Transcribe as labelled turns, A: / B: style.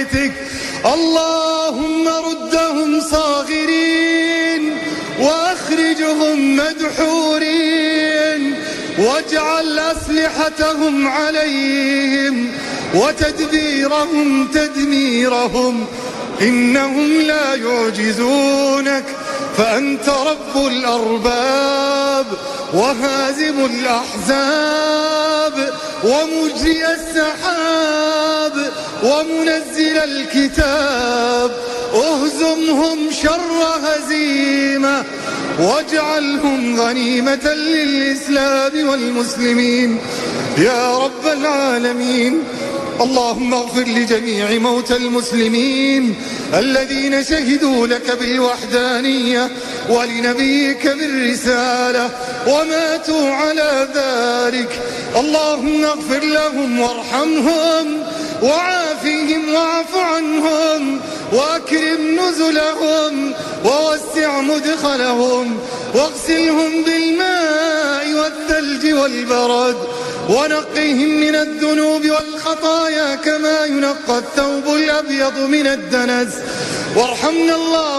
A: اللهم ردهم صاغرين وأخرجهم مدحورين، واجعل أسلحتهم عليهم وتدبيرهم تدميرهم، إنهم لا يعجزونك، فأنت رب الأرباب وهازم الأحزاب ومجري السحاب ومنزل الكتاب، اهزمهم شر هزيمة واجعلهم غنيمة للإسلام والمسلمين يا رب العالمين. اللهم اغفر لجميع موتى المسلمين الذين شهدوا لك بالوحدانية ولنبيك بالرسالة وماتوا على ذلك. اللهم اغفر لهم وارحمهم وعافهم واعف عنهم وأكرم نزلهم ووسع مدخلهم واغسلهم بالماء والثلج والبرد ونقهم من الذنوب والخطايا كما ينقى الثوب الأبيض من الدنس. وارحمنا الله